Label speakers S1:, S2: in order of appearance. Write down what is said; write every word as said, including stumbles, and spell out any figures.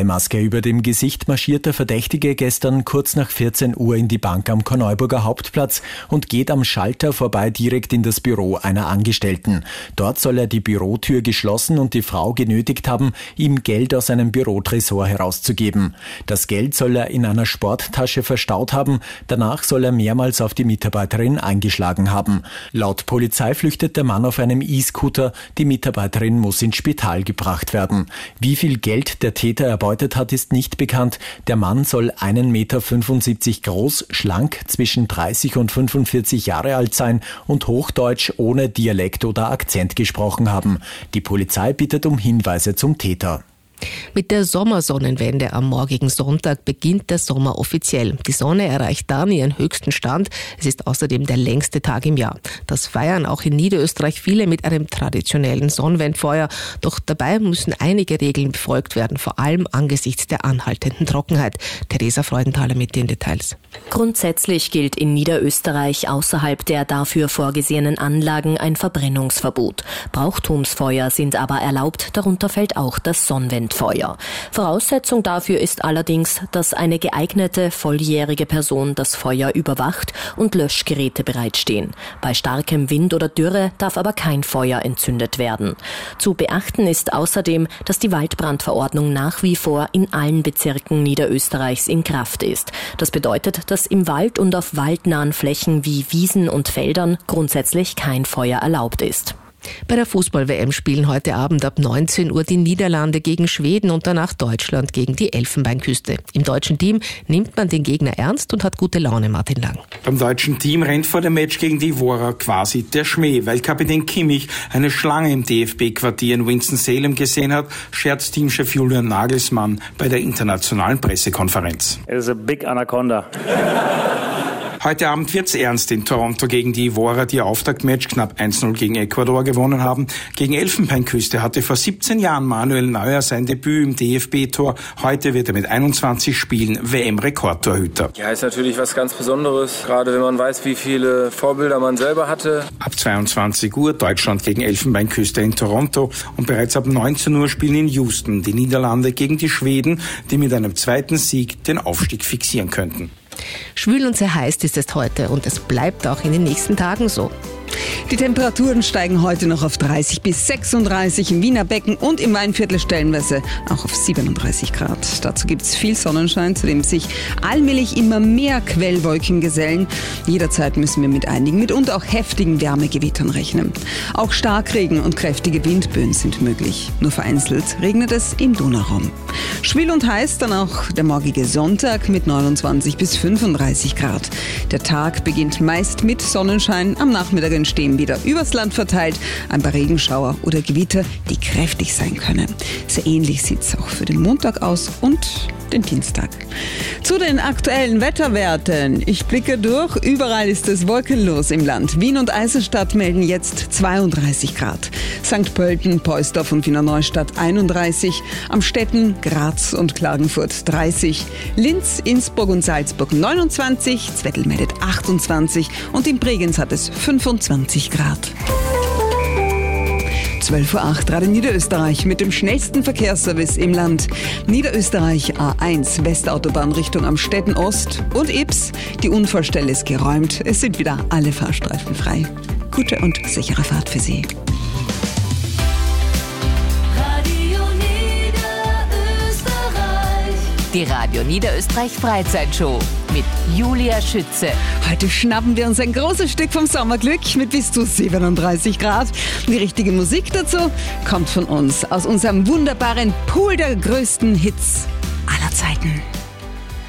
S1: Polizeimaske über dem Gesicht marschiert der Verdächtige gestern kurz nach vierzehn Uhr in die Bank am Korneuburger Hauptplatz und geht am Schalter vorbei direkt in das Büro einer Angestellten. Dort soll er die Bürotür geschlossen und die Frau genötigt haben, ihm Geld aus einem Bürotresor herauszugeben. Das Geld soll er in einer Sporttasche verstaut haben. Danach soll er mehrmals auf die Mitarbeiterin eingeschlagen haben. Laut Polizei flüchtet der Mann auf einem E-Scooter. Die Mitarbeiterin muss ins Spital gebracht werden. Wie viel Geld der Täter erbeutet hat, ist nicht bekannt. Der Mann soll einen Meter fünfundsiebzig groß, schlank, zwischen dreißig und fünfundvierzig Jahre alt sein und Hochdeutsch ohne Dialekt oder Akzent gesprochen haben. Die Polizei bittet um Hinweise zum Täter.
S2: Mit der Sommersonnenwende am morgigen Sonntag beginnt der Sommer offiziell. Die Sonne erreicht dann ihren höchsten Stand. Es ist außerdem der längste Tag im Jahr. Das feiern auch in Niederösterreich viele mit einem traditionellen Sonnenwendfeuer. Doch dabei müssen einige Regeln befolgt werden, vor allem angesichts der anhaltenden Trockenheit. Theresa Freudenthaler mit den Details.
S3: Grundsätzlich gilt in Niederösterreich außerhalb der dafür vorgesehenen Anlagen ein Verbrennungsverbot. Brauchtumsfeuer sind aber erlaubt, darunter fällt auch das Sonnenwendfeuer. Voraussetzung dafür ist allerdings, dass eine geeignete, volljährige Person das Feuer überwacht und Löschgeräte bereitstehen. Bei starkem Wind oder Dürre darf aber kein Feuer entzündet werden. Zu beachten ist außerdem, dass die Waldbrandverordnung nach wie vor in allen Bezirken Niederösterreichs in Kraft ist. Das bedeutet, dass im Wald und auf waldnahen Flächen wie Wiesen und Feldern grundsätzlich kein Feuer erlaubt ist.
S2: Bei der Fußball-W M spielen heute Abend ab neunzehn Uhr die Niederlande gegen Schweden und danach Deutschland gegen die Elfenbeinküste. Im deutschen Team nimmt man den Gegner ernst und hat gute Laune, Martin Lang.
S4: Beim deutschen Team rennt vor dem Match gegen die Wora quasi der Schmäh. Weil Kapitän Kimmich eine Schlange im D F B-Quartier in Winston-Salem gesehen hat, scherzt Teamchef Julian Nagelsmann bei der internationalen Pressekonferenz.
S5: It is a big anaconda.
S4: Heute Abend wird's ernst in Toronto gegen die Ivorer, die ihr Auftaktmatch knapp eins null gegen Ecuador gewonnen haben. Gegen Elfenbeinküste hatte vor siebzehn Jahren Manuel Neuer sein Debüt im D F B-Tor. Heute wird er mit einundzwanzig Spielen W M-Rekordtorhüter.
S6: Ja, ist natürlich was ganz Besonderes, gerade wenn man weiß, wie viele Vorbilder man selber hatte.
S4: Ab zweiundzwanzig Uhr Deutschland gegen Elfenbeinküste in Toronto und bereits ab neunzehn Uhr spielen in Houston die Niederlande gegen die Schweden, die mit einem zweiten Sieg den Aufstieg fixieren könnten.
S2: Schwül und sehr heiß ist es heute und es bleibt auch in den nächsten Tagen so.
S7: Die Temperaturen steigen heute noch auf dreißig bis sechsunddreißig im Wiener Becken und im Weinviertel stellenweise auch auf siebenunddreißig Grad. Dazu gibt es viel Sonnenschein, zu dem sich allmählich immer mehr Quellwolken gesellen. Jederzeit müssen wir mit einigen, mitunter auch heftigen Wärmegewittern rechnen. Auch Starkregen und kräftige Windböen sind möglich. Nur vereinzelt regnet es im Donauraum. Schwül und heiß dann auch der morgige Sonntag mit neunundzwanzig bis fünfunddreißig Grad. Der Tag beginnt meist mit Sonnenschein, am Nachmittag entstehen wieder übers Land verteilt ein paar Regenschauer oder Gewitter, die kräftig sein können. Sehr ähnlich sieht es auch für den Montag aus und den Dienstag. Zu den aktuellen Wetterwerten. Ich blicke durch. Überall ist es wolkenlos im Land. Wien und Eisenstadt melden jetzt zweiunddreißig Grad. Sankt Pölten, Poisdorf und Wiener Neustadt einunddreißig. Amstetten, Graz und Klagenfurt dreißig. Linz, Innsbruck und Salzburg neunundzwanzig. Zwettl meldet achtundzwanzig. Und in Bregenz hat es fünfundzwanzig Grad. zwölf Uhr acht, Radio Niederösterreich mit dem schnellsten Verkehrsservice im Land. Niederösterreich A eins, Westautobahn Richtung Amstetten Ost und Ibs. Die Unfallstelle ist geräumt. Es sind wieder alle Fahrstreifen frei. Gute und sichere Fahrt für Sie.
S8: Radio Niederösterreich.
S9: Die Radio Niederösterreich Freizeitshow mit Julia Schütze.
S7: Heute schnappen wir uns ein großes Stück vom Sommerglück mit bis zu siebenunddreißig Grad. Die richtige Musik dazu kommt von uns aus unserem wunderbaren Pool der größten Hits aller Zeiten.